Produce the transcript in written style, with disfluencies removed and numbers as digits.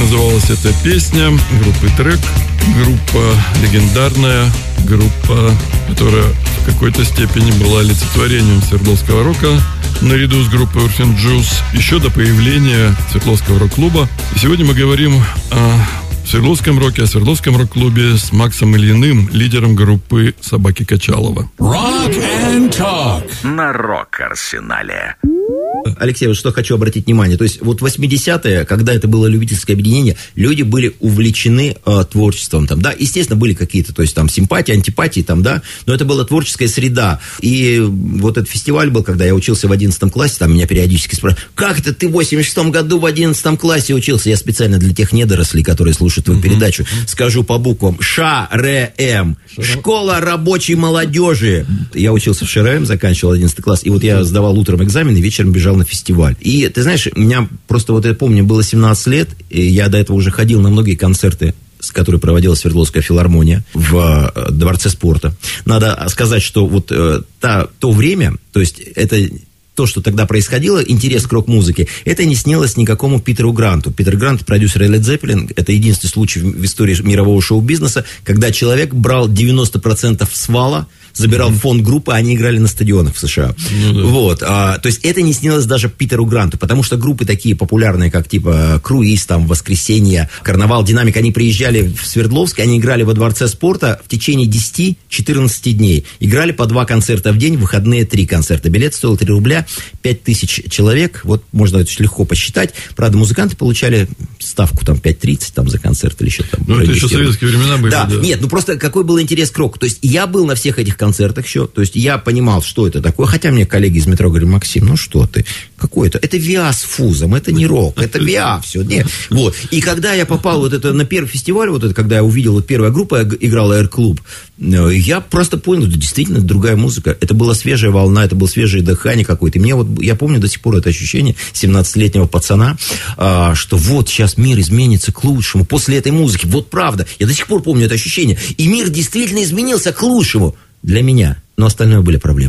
называлась эта песня группы «Трек». Группа легендарная, группа, которая в какой-то степени была олицетворением Свердловского рока, наряду с группой Urfin Juice, еще до появления Свердловского рок-клуба. И сегодня мы говорим о Свердловском роке, о Свердловском рок-клубе с Максом Ильиным, лидером группы «Собаки Качалова». Rock and Talk на Рок-Арсенале. Алексей, вот что хочу обратить внимание. То есть вот 80-е, когда это было любительское объединение, люди были увлечены творчеством. Там, да? Естественно, были какие-то, то есть там симпатии, антипатии, там, да? Но это была творческая среда. И вот этот фестиваль был, когда я учился в 11 классе, там меня периодически спрашивают, как это ты в 86-м году в 11 классе учился? Я специально для тех недорослей, которые слушают твою передачу, скажу по буквам. ШРМ. Школа рабочей молодежи. Я учился в ШРМ, заканчивал 11 класс, и вот я сдавал утром экзамен, и вечером бежал на фестиваль. И, ты знаешь, у меня просто, вот я помню, было 17 лет, и я до этого уже ходил на многие концерты, которые проводила Свердловская филармония в Дворце спорта. Надо сказать, что вот то время, то есть это... То, что тогда происходило, интерес к рок-музыке, это не снилось никакому Питеру Гранту. Питер Грант, продюсер Led Zeppelin, это единственный случай в истории мирового шоу-бизнеса, когда человек брал 90% свала, забирал фонд группы, а они играли на стадионах в США. Вот. То есть это не снилось даже Питеру Гранту, потому что группы такие популярные, как типа Круиз, там, Воскресенье, Карнавал, Динамик, они приезжали в Свердловск, они играли во Дворце спорта в течение 10-14 дней. Играли по 2 концерта в день, в выходные 3 концерта. Билет стоил 3 рубля, 5000 человек, вот можно это легко посчитать. Правда, музыканты получали ставку там 5.30 там, за концерт или еще там. Ну, это еще советские времена были. Да, нет, ну просто какой был интерес к року. То есть я был на всех этих концертах еще, то есть я понимал, что это такое, хотя мне коллеги из метро говорили, Максим, ну что ты, какой-то, это ВИА с фузом, это не рок, это ВИА, все, нет. Вот, и когда я попал вот это на первый фестиваль, вот это, когда я увидел, вот первая группа играла Air-клуб, я просто понял, это действительно другая музыка, это была свежая волна, это было свежее дыхание какое-то, и мне вот, я помню до сих пор это ощущение 17-летнего пацана, что вот сейчас мир изменится к лучшему после этой музыки, вот правда, я до сих пор помню это ощущение, и мир действительно изменился к лучшему для меня, но остальное были проблемы.